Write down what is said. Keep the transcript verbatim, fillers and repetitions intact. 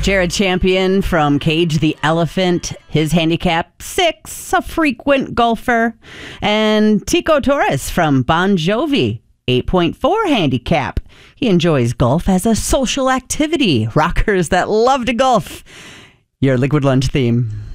Jared Champion from Cage the Elephant, his handicap six, a frequent golfer. And Tico Torres from Bon Jovi, eight point four handicap. He enjoys golf as a social activity. Rockers that love to golf. Your Liquid Lunch theme.